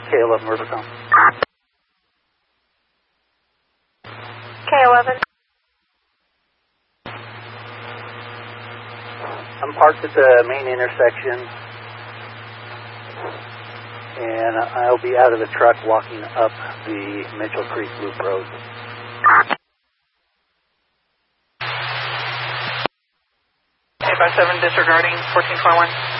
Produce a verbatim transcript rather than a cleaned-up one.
K eleven Rivercom. K eleven. I'm parked at the main intersection, and I'll be out of the truck walking up the Mitchell Creek Loop Road. eight five seven disregarding fourteen twenty-one.